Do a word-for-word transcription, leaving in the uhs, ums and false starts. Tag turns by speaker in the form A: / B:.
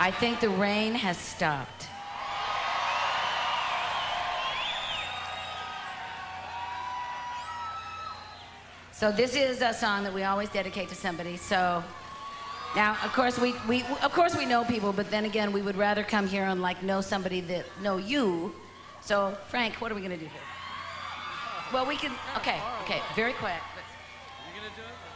A: I think the rain has stopped. So this is a song that we always dedicate to somebody. So now, of course, we, we of course we know people, but then again, we would rather come here and like know somebody that know you. So Frank, what are we gonna do here? Well, we can. Okay, okay, very quick.
B: You gonna do it?